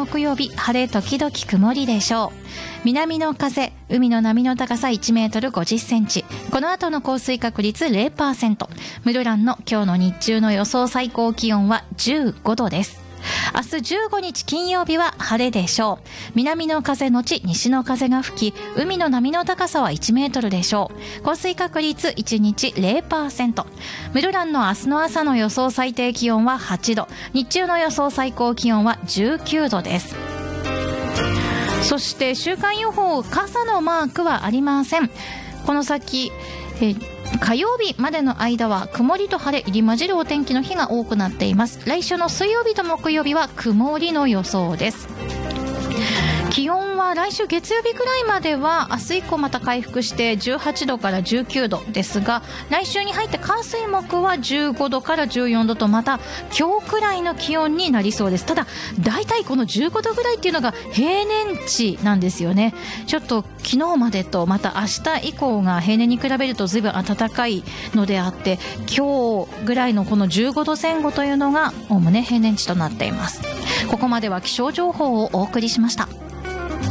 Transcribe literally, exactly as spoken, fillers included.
木曜日晴れ時々曇りでしょう。南の風、海の波の高さいちメートルごじゅっセンチ。この後の降水確率 ゼロパーセント。室蘭の今日の日中の予想最高気温はじゅうごどです。明日じゅうごにち金曜日は晴れでしょう。南の風のち西の風が吹き、海の波の高さはいちメートルでしょう。降水確率いちにち ゼロパーセント。室蘭の明日の朝の予想最低気温ははちど、日中の予想最高気温はじゅうきゅうどです。そして週間予報、傘のマークはありません。この先え火曜日までの間は曇りと晴れ入り混じるお天気の日が多くなっています。来週の水曜日と木曜日は曇りの予想です。気温は来週月曜日くらいまでは明日以降また回復してじゅうはちどからじゅうきゅうどですが、来週に入って火水木はじゅうごどからじゅうよんどとまた今日くらいの気温になりそうです。ただだいたいこのじゅうごどぐらいっていうのが平年値なんですよね。ちょっと昨日までとまた明日以降が平年に比べると随分暖かいのであって、今日ぐらいのこのじゅうごどぜん後というのがおおむね平年値となっています。ここまでは気象情報をお送りしました。